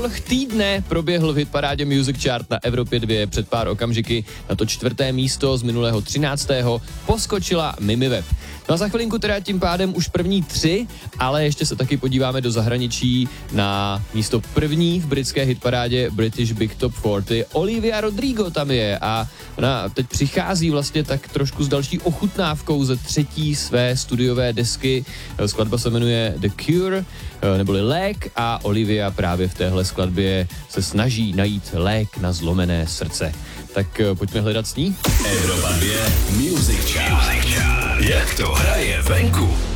Návrh týdne proběhl v hitparádě Music Chart na Evropě 2 před pár okamžiky. Na to 4. místo z minulého 13. poskočila Mimiweb. No a za chvilinku teda tím pádem už první 3, ale ještě se taky podíváme do zahraničí na místo první v britské hitparádě British Big Top 40. Olivia Rodrigo tam je a ona teď přichází vlastně tak trošku s další ochutnávkou ze 3. své studiové desky. Skladba se jmenuje The Cure, neboli Lék, a Olivia právě v téhle skladbě se snaží najít lék na zlomené srdce. Tak pojďme hledat s ní. Evropa 2 Music Chart. Jak to hraje venku?